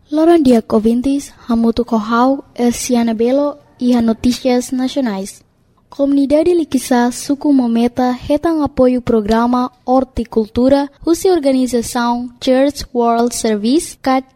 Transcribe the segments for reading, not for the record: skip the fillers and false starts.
Loran dia ouvintes, Hamutu Kohau, Elsiana Belo e a Notícias Nacionais. Comunidade Liquissa Suku Mometa retam apoio o programa Horticultura, cuja organização Church World Service,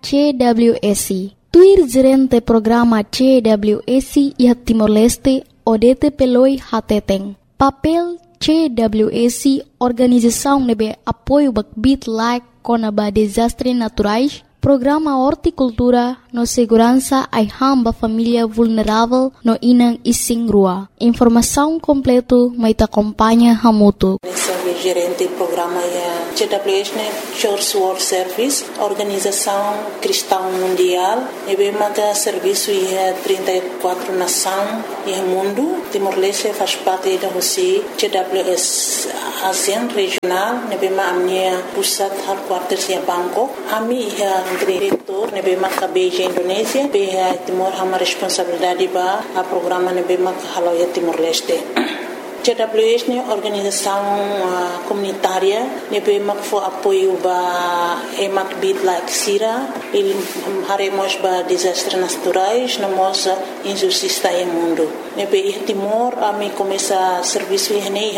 CWS. Tuir gerente programa CWS e a Timor-Leste, Odete Peloi Hateteng. Papel CWS, organização nebe apoio bakbit like conaba desastres naturais, programa Horticultura no segurança ai hamba família vulnerável no inang ising rua. Informação completo mai ta acompanha Hamutu. Gerente do programa CWS, Church World Service, organização cristã mundial, e bem serviço e 34 nações e mundo. Timor-Leste faz parte da Rússia, CWS ASEAN regional, e bem a minha pusat headquarters em Bangkok. Ami diretor, e bem a Beijing Indonésia, bem Timor uma responsabilidade para o programa e bem a Haloia Timor-Leste. CWS é organização comunitária, nebe for apoio ba emak bit like sira, ele haremos ba desastres naturais, namos injustiça em mundo. Nebe Timor ami começa serviço em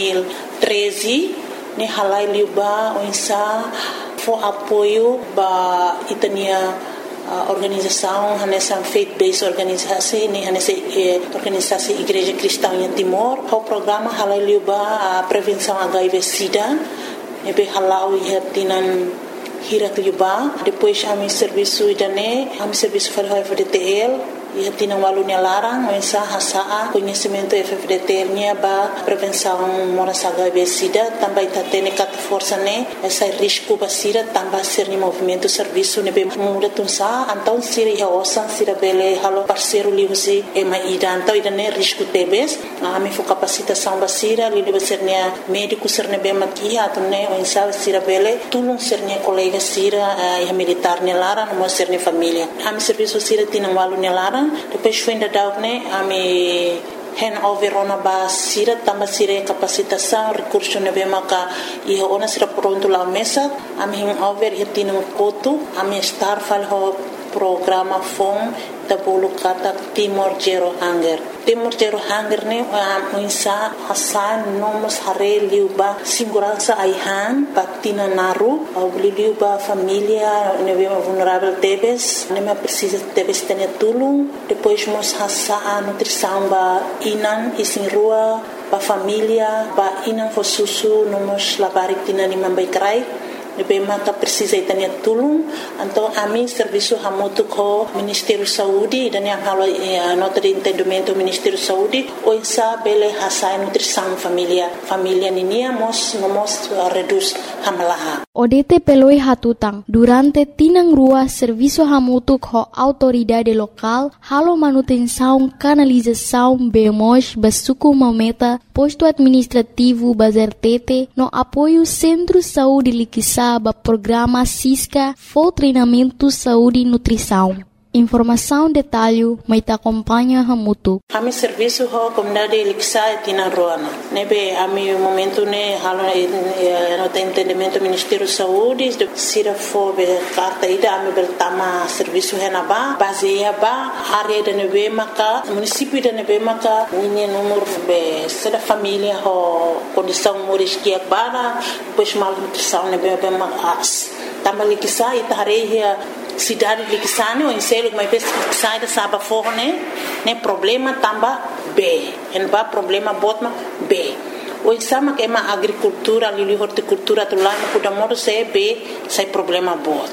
2013, ne halai liuba onsa for apoio ba itania organização nessa faith-based organisasi ni nessa organisasi Igreja Cristã em Timor. O programa halal a prevenção HIV/SIDA, nebe halau e tinan hirat liuba. Depois ami serviço idane, ami serviço para o FDTL. E tinha um aluno larang, mensa hasa conhecimento FFDT nya ba prevenção moras HIV/SIDA, também tá tendo cat força né essa risco basira também ser no movimento serviço ne bem muda tunsa então sira ya osan sira bele halo parceiro liusi e mai então ida ne risco tebes a me fo capacitação basira li deve ser ne médico ser ne bem aqui a tunne mensa sira bele tulung ser ne colega sira e militar ne larang mo ser ne família a me serviço sira tinha um aluno larang. Depois foi ainda dar me handover ona ba sira tamba sira capacitação recurso ne be maka e ona sira pronto la mesa am handover e tino koto am star fal ho programa fom da bolu kata Timor Zero Hunger ne insa hasan nomos hare liuba segurança aihan patina naru au liuba família ne be vulnerável tebes ne me precisa tebes ter tulung depois mos hasa nutrição ba inan isin rua ba família ba inan fo susu nomos labarik tina ni mambai krai nebe maka precisa itania tulung então a mim serviço hamutu ko Ministério Saúde dan yang halo nota de entendimento Ministério Saúde o insa bele hasa nutrição família ninia mos reduz hamalaha Odete peloi hatutang durante tinang rua serviço hamutu ko autoridade local halo manutenção canalização bemos basuku mameta posto administrativo bazertete no apoio Centro Saúde Liquissa ba programa Cisca for treinamento saúde e nutrição. Informação detalhe mai ta acompanha Hamutu. Ami serviço ho comunidade Liquissa tina roana. Nebe ami momento ne halo no entendimento Ministério Saúde sira fo be carta ida ami bertama serviço henaba baseia ba área de nebe maka município de nebe maka ninha número be sera família ho condição moriskia bara depois mal nutrição nebe be makas. Tamba Liquissa ita hareia cidade de Liquissane ou em selo mas sai da saba forne né problema tamba B en ba problema botma B o sama que ma agricultura ali horticultura tu lá no pudamodo se B sai problema bot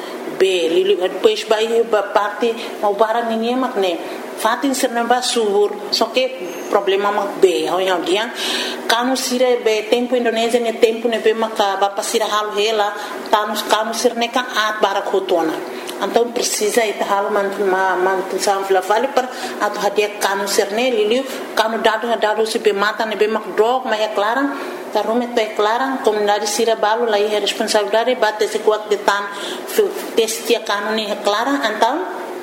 B li depois vai ba parte o barang ninguém mak né fatin serna ba subur só que problema mak B ho yang dia kanu sire be tempo Indonésia ne tempo ne be maka ba pasira hal hela kanu sirne ka at barak hotona então precisa itahal mantenção vale para atu hadia kanu sirne liliu kanu dado se be mata ne be mak drog mas é clara tarume to é clara comunidade sira balo lá é responsabilidade bate se kuat de tan testia kanu ne é clara então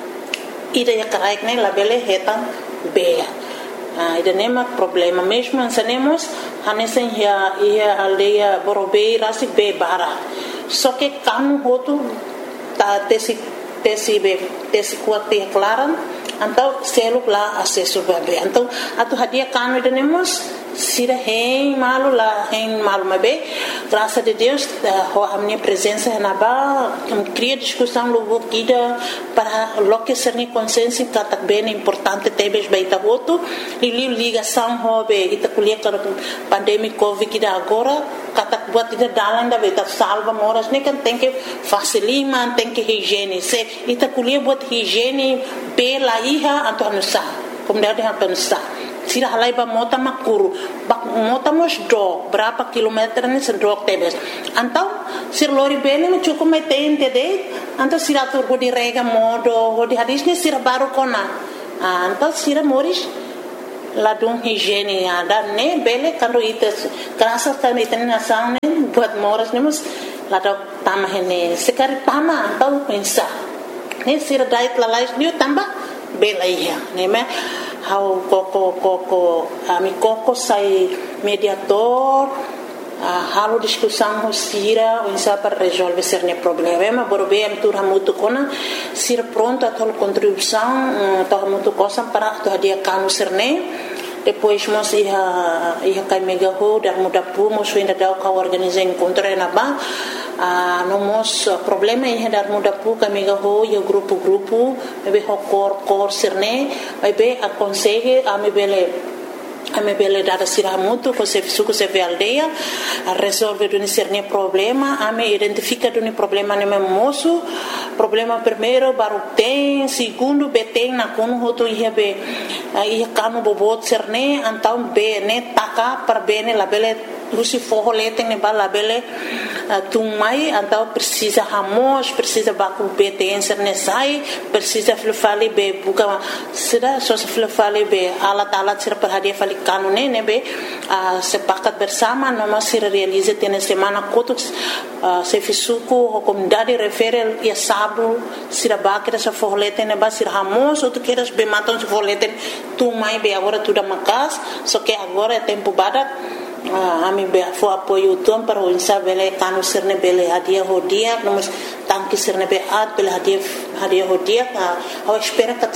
ida ya karaik ne labele hetan be ida nema problema mesmo ansanemos hanesen ia aldeia Borobei rasi be bara só que kanu hotu ta tesi tesi kuat te klaran então seluk lá acesso bebê então atu hadia kanu denemos sira hein malu mabe graças a Deus a minha presença na ba cria discussão logo kida para loque ser ni consciência que bem importante tebes baita voto e ligação hobe ita kuliah para pandemia covid kida agora katak buat ida dalan da beta salva moras ne kan tem que facilima tem que higiene se ita kuliah buat higiene pela iha atau nusa como dia atau nusa sira halai ba mota makuru bak mota mos do berapa kilometer ni sedok tebes antau sir lori bene me cukup metente de antau sira tur di rega modo di hadis ni sira baru kona antau sira moris ladung higiene ada ne bele karo ites krasa kan iten nasan buat moras nemus ladau tamah ini sekali tamah antau pensa ne sira dait lalais ni tambah bela iya ne me how koko ami koko sai mediator halo discussão sira onsa para resolver cerne problema borbe am tur hamutu kona sir pronto a tol contribuição to hamutu cosa para to dia kanu cerne depois mos ia kai mega ho dar muda pu mos ainda dau ka organizar encontro na ba no mos problema ia dar muda pu ka mega ho ia grupo be ho cor cerne be aconselhe a me bele dada siramutu ko se suku se aldeia a resolver do cerne problema a me identifica do problema ne moço problema primeiro baru tem segundo beteng na kono hoto ia be ia kanu bobot cerne então be ne taka para bene la bele rusi forro leteng ne bala bele tumai então precisa ramos precisa baku beteng cerne sai precisa fale be buka sira so se fale be alat sira per hadia fale kanu ne be sepakat bersama noma sira realiza tene semana kotuk se fisuku o comunidade refere ia sabu sira bakira sa forro leteng ne ba sira ramos ou tu queres be matam se forro leteng tumai be agora tudo makas só que agora é tempo badak ami be fo apoio tom para o insabele kanu sirne bele hadia hodia nomos tanki sirne be at bele hadia hodia a espera que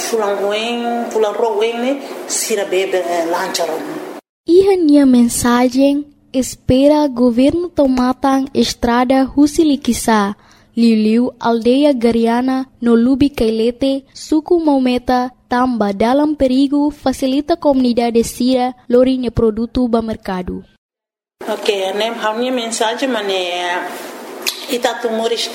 fulan roen ne sira bebe lancharon Ihania mensagem espera governo tomatang estrada Husilikisa Liu aldeia Gariana no Lubi Kailete suku Maumeta tamba dalam perigo facilita comunidade sira lorinya produto ba mercado. Ok, né? A minha mensagem é itatu moris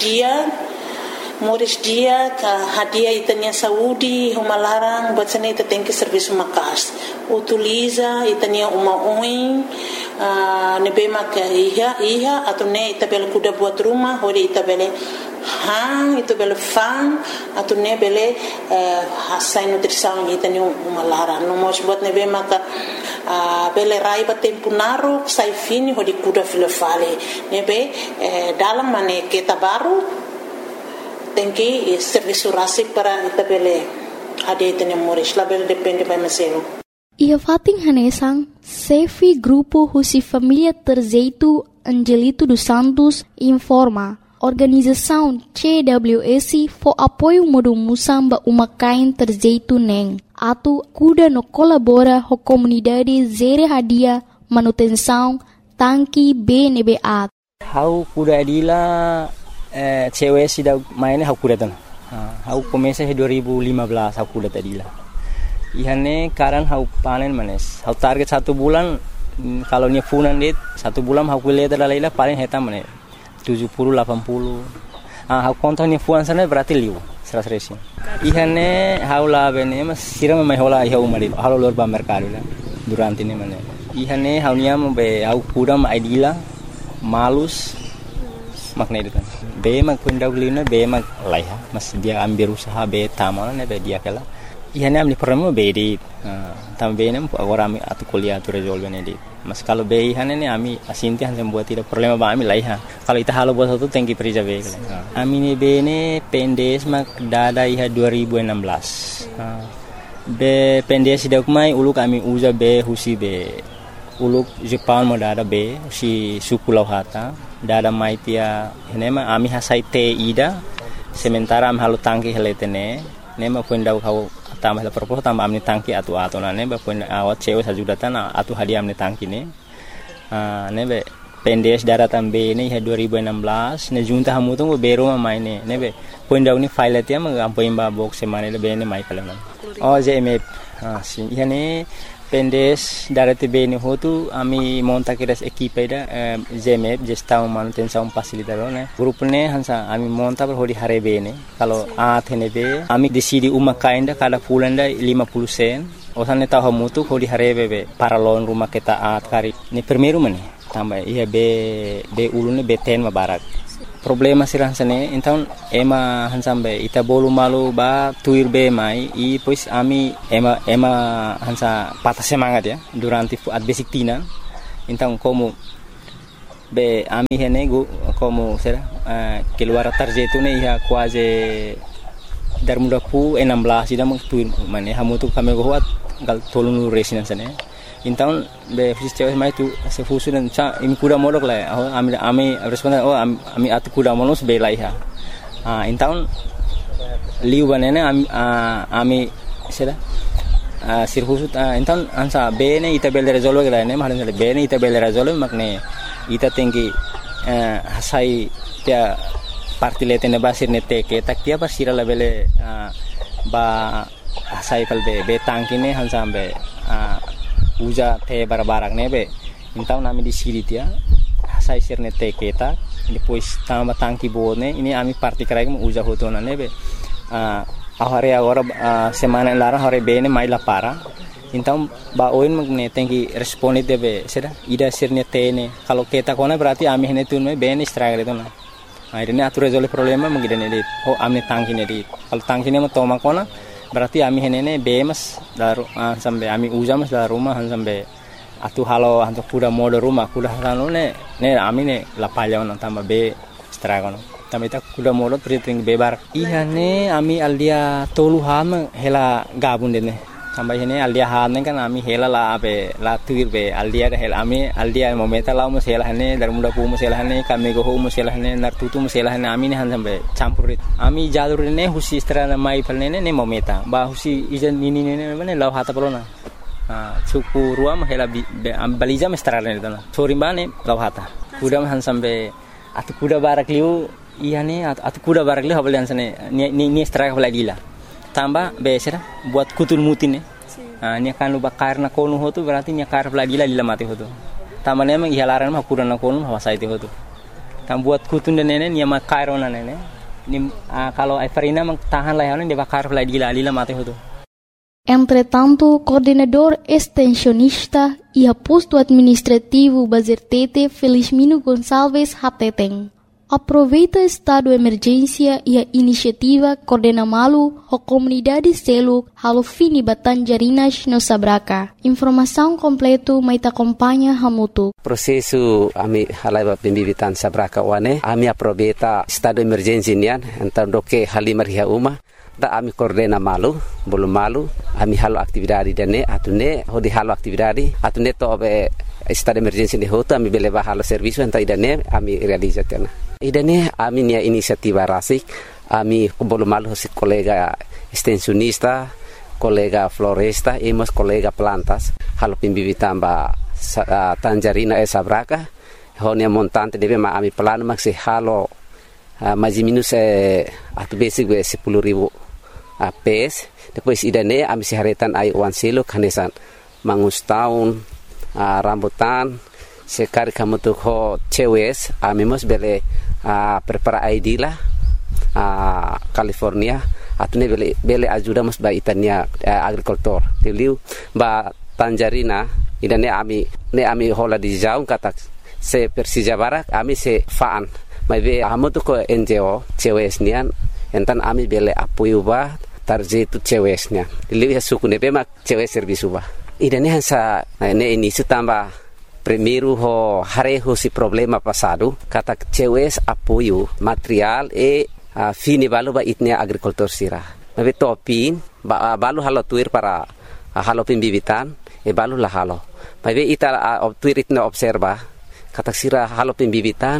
dia ka hadia itanya saúde uma larang buat sana ita tem que serviço makas utiliza itanya uma oin nebe mak iha atau ne ita bele kuda buat rumah hodi ita bele itu bele fan atau ne bele hasai nutrição itanya uma larang no mos buat nebe mak bele raiba tempo naru sai fini hodi kuda filofale nebe dalam mane kita baru tem que serviço rasi para itabele ade tene moris label depende by meselo ia fating hanesang sefi grupo husi família Terzeito Angelito dos Santos informa organização CWS for apoio modo musamba uma kain Terzeito neng atu kuda no colabora ho comunidade zere hadia manutenção tanki BNBA how kuda adila cewek sudah mainnya aku datang. Aku komesa 2015 aku datang dila. Ihane karan aku panen manes. Aku target 1 bulan kalau nya funan dit 1 bulan aku lihat dalailah paling heta manes 70 80. Aku kontak nya fuan sana berarti liu 100 resi. Ihane haula bene mas siram mai hola iha umali. Halo lor ba mercado la durante ini manes. Ihane haunya be aku kuda ma idila malus makna itu kan. Be mag pendawlina be mag laiha mas dia ambil usaha be tamal ne be dia kala ihane amni problema be di tambe nem agora ami atu kuliah tu resolve ne di mas kalau be ihane ne ami asinti han buat tidak problema ba ami laiha kalau ita halo buat satu tengki perija be ami ne be ne pendes mag dada iha 2016 be pendes dak mai uluk ami uza be husi be uluk Jepang mo dada be si suku lauhata dada mai tia henema ami hasai te ida sementara am halo tangki heletene ne ma pun dau kau tambah la propos tambah amni tangki atu na ne ba pun awat cewe sajudatan atu hadiah amni tangki ne ne be pendes daratan be ne 2016 ne junta hamu tu bero ma mai ne be pun dau ni file tia ma am pun ba box semane le be ne mai kala oh JMF sim yani pendes darate be ne hotu ami monta kiras equipe da JMF gestão manutenção facilitador ne grup ne hansa ami monta per hodi hare be ne kalau athene be ami decidi uma kainda kada pulanda 50 sen osane tahu mutu hodi hare be paralon rumah kita at kari ni primeiro mane tambah iya be ulune be ten mabarak problema sirah sane então ema hansambe ita bolu malu ba tuir be mai i pois ami ema hansa patah semangat ya durante at basic tina então como be ami hene go como será keluar tarjeto ne ia quase dar muda pu 16 ida mang tuir mane hamu tu kami go hat gal tolunu residence ne então be fiscal mai tu se fusu dan cha im kuda modok la ami responden ami atu kuda monos be lai ha então liu banene ami sera sir fusu então ansa be ne ita bel resolve la ne malan be ne ita bel resolve makne ita tengi hasai tia parti letene basir ne teke tak tia basira la bele ba hasai kal be tangkine hansa be uja te barbarak nebe então nami di siri dia sai sirne te keta depois tamba tangki bone ini ami parti krai mu uja hotona nebe ahare agora semana lara hore bene mai la para então ba oin magne tenki responde debe sera ida sirne tene kalau keta kona berarti ami hene tunme bene struggle itu na akhirnya atur resolve problema mengidane di ami tangki ne di kalau tangki ne toma kona berarti ami henene bemas daru sampai ami uja mas daru rumah sampai atu halo hantu kuda mode rumah kuda halo ne ami ne la palyaon tambah be stragono tambah ita kuda mode priting bebar iya ne ami aldia tolu ham hela gabun dene tambah hene aldia han kan ami hela la be la tuir be aldia da hela ami aldia momenta la mus hela hene dar muda pu mus hela hene kami go mus hela hene nartutu mus hela hene ami ne han sampai campurit ami jalur ne husi strana mai palne ne momenta ba husi ijan nini ne ne law hata polona suku ruam hela baliza mestrana ne dana sorimbane law hata kuda han sampai atu kuda barak liu iya ne atu kuda barak liu habalian sane ni straka balagila tambah besera buat kutul mutin ne ni akan lupa karena konu hotu berarti ni kar lagi lah mati hotu tamane emang ihalaran mah kurang konu hawasa itu hotu tam buat kutun dan nene ni mah kairona nene ni kalau Everina mang tahan lah dia bakar lagi lah mati hotu. Entre tanto, coordenador extensionista e posto administrativo Bazertete Felizmino Gonçalves Hateteng aproveita estado de emergência e a iniciativa coordena malu a comunidade selo halo fini Batanjarinas no Sabraca. Informação completo mai ta acompanha hamutu. Prosesu ami halaiba pembibitan Sabraca wane ami aproveita estado de emergência nian então doke halimar hia uma da ami coordena malu bolu malu ami halo aktividade dane atune hodi halo aktividade atune to be estado de emergência de hoto ami beleva halo serviço então idane ami realizatena idane ami nia inisiativa rasik ami bolu malu si kolega extensionista kolega floresta e mas kolega plantas halo pimbibitan ba Tanjarina Sabraca honia montante deve ma ami plano maxi halo mais minus atu basic 10.000 PS depois idane ami siharetan ai wan silo kanesan mangus tahun rambutan sekali kamu tuh ho cewes ami mos bele prepara ID lah California atune bele ajuda mos ba itania agricultor tiliu ba Tanjarina idane ami hola di jaung kata se Persija Barak ami se faan mai be amo tu ko NGO cewes nian entan ami bele apoio ba tarjetu cewes nian lihat suku ne bema cewes servisu ba idane hansa ne ini tamba primeiro ho hareho si problema passado kata cewes apoio material e fini balu ba itnia agricultor sira mai topin ba balu halo tuir para halo pembibitan e balu la halo mai be ita tuir itna observa kata sira halo pembibitan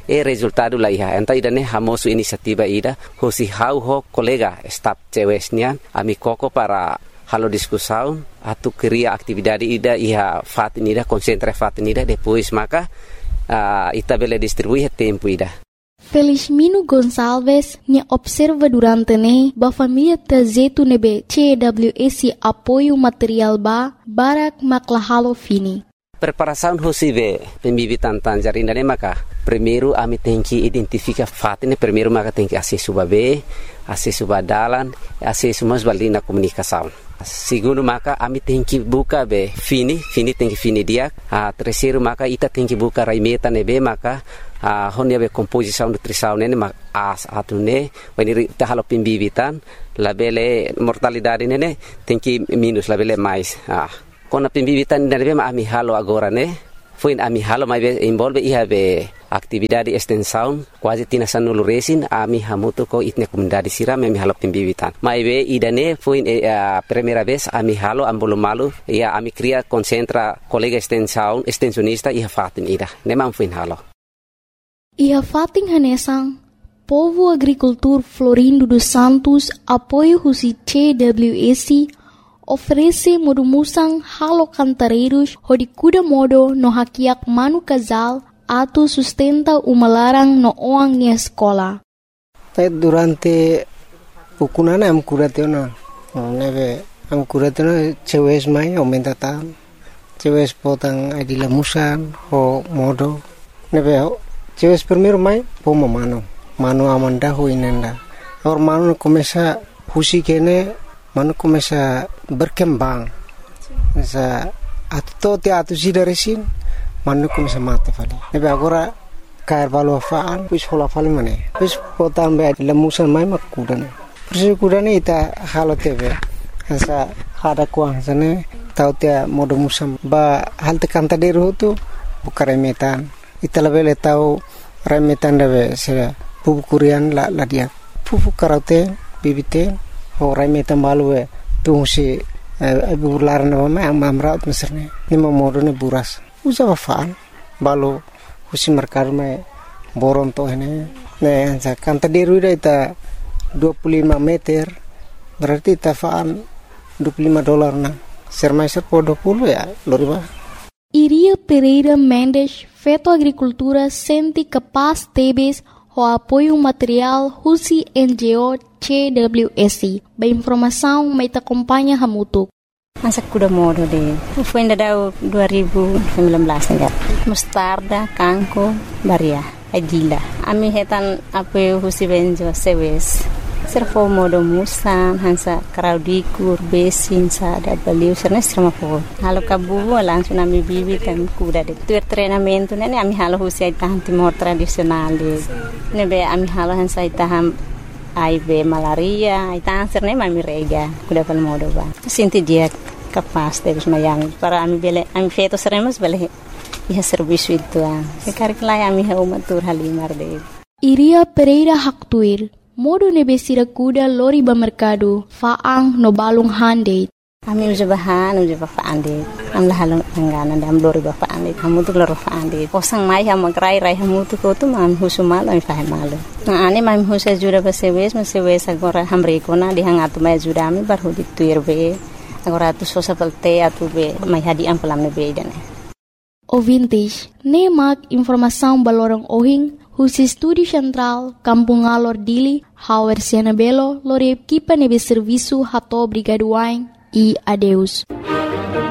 resultado la iha enta idane hamosu inisiativa ida hosi hau ho kolega staf cewesnya ami koko para halo discussão atu cria atividade ida iha fatinida concentra fatinida depois maka itabele distribuir tempo ida. Felizmino Gonçalves ne observa durante ba família trajeto nebe CWS apoio material barak maklahalo fini. Preparação hosibe pembibitan tangerina ne maka primeiro ami tem que identificar fatine primeiro maka tem que acesso babe acesso badalan acesso mas balina comunicação. Segundo maka ami tem que buka be fini tem que fini dia. Terceiro maka ita tem que buka raimeta nebe maka honia be composição nutrição nene mak atune when ta halo pembibitan labele mortalidade nene tem que minus labele mais. Kona pembibitan nene ma ami halo agora ne foi ami halo mai be involve iha be atividade extensão quase tina sanulu resin ami hamutu ko itne comunidade siram ami halo pembibitan mai be idane foi primeira vez ami halo ambolo malu ia ami cria concentra colega extensão extensionista iha fatin ida nemam foi halo iha fatin hanesang Povo Agricultor Florindo dos Santos apoio husi CWS oferece modumusang halo cantareiros hodi kuda modo no hakiak manu casal atu sustenta umalarang no oang ni escola. Durante ukunana am kuratena neve am kuratena cewes mai aumenta tan cewes potang adila musan ho modo neve cewes primeiro mai pomo mano amanda ho inenda or mano começa husi kene mano começa berkembang sa atu sidaresin mano começa mate fali nebe agora cair valo faan pus hola fali mane pus potam be lemusan mai makudane persi kudane ita halo tebe sa hada kuang sane tau tia modo musam ba halte kanta deru tu bukare metan ita lebele tau remetan debe se pupu kurian la dia pupu karaute bibite ho remetan balue tu si bular na ma amraut meserne ni modo ne buras usa faan balo husi merkar me boronto ini ne sa kanta deru ita 25 meter berarti tafaan $25 na sermaiser po 20 ya loriba. Iria Pereira Mendes feto agricultura senti capaz tebes ho apoio material husi NGO CWS ba informação mai ta acompanha hamutuk. Masa kuda modo de foi ainda dau 2019 enggak mustarda kangko baria adila ami hetan apoio husi benjo sewes servo modo musan hansa kraudikur besin sa da baliu sernes sama po halo kabu langsung ami bibi kan kuda de tu treinamento nene ami halo husi tahan timor tradisional de nebe ami halo hansa taham aibe malaria ita serne mami rega kuda pal modo ba sinti dia capaz de mayang para ami bele ami feto seremos bele iha serviço itu sekar kelai ami ha umatur halimar de Iria Pereira Haktuir modo nebesira kuda lori ba mercado faang no balung hande ami ujabahan faande am lahalong angana dam lori ba faande kamu tu lori faande posang mai ha magrai rai hamu tu ko tu mam husumal ami fahe malu na ani mam husa jura ba sewes agora hamre kona di hangatu mai jura ami bar hudi tuirbe agora tu sosa palte atu be mai hadi am pelam be dane Ouvintes, nemak informação balorong ohing husi Estúdio Central, Kampung Alor Dili, Hauer Siana Belo, lori equipa nebe serviço hato brigaduain e adeus.